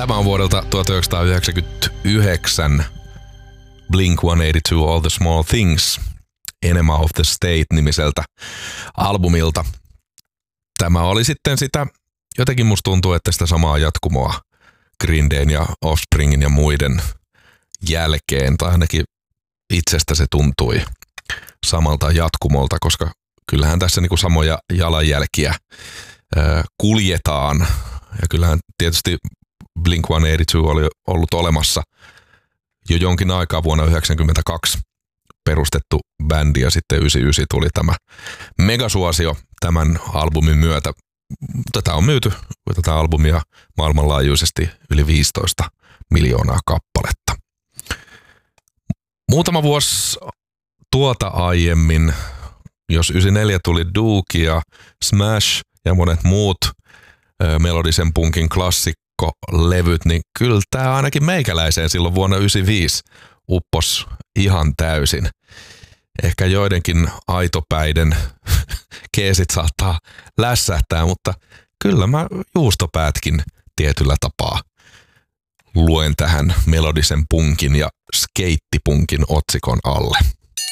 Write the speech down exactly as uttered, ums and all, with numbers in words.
Tämä on vuodelta tuhatyhdeksänsataayhdeksänkymmentäyhdeksän Blink sata kahdeksankymmentäkaksi All the Small Things Enema of the State-nimiseltä albumilta. Tämä oli sitten sitä, jotenkin musta tuntuu, että sitä samaa jatkumoa Green Dayn ja Offspringin ja muiden jälkeen, tai ainakin itsestä se tuntui samalta jatkumolta, koska kyllähän tässä niinku samoja jalanjälkiä ö, kuljetaan. Ja kyllähän tietysti Blink sata kahdeksankymmentäkaksi oli ollut olemassa jo jonkin aikaa, vuonna yhdeksänkymmentäkaksi perustettu bändi, ja sitten yhdeksänkymmentäyhdeksän tuli tämä megasuosio tämän albumin myötä. Tätä on myyty, tätä albumia maailmanlaajuisesti yli viisitoista miljoonaa kappaletta. Muutama vuosi tuota aiemmin, jos yhdeksänkymmentäneljä tuli Duke ja Smash ja monet muut ö, melodisen punkin klassikkolevyt, niin kyllä tämä ainakin meikäläiseen silloin vuonna yhdeksänkymmentäviisi uppos ihan täysin. Ehkä joidenkin aitopäiden keesit saattaa lässähtää, mutta kyllä mä juustopäätkin tietyllä tapaa luen tähän melodisen punkin ja skeittipunkin otsikon alle.